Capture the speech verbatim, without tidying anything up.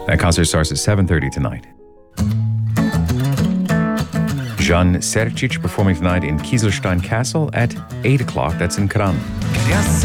That concert starts at seven thirty tonight. Jan Serčić performing tonight in Kieselstein Castle at eight o'clock. That's in Kranj.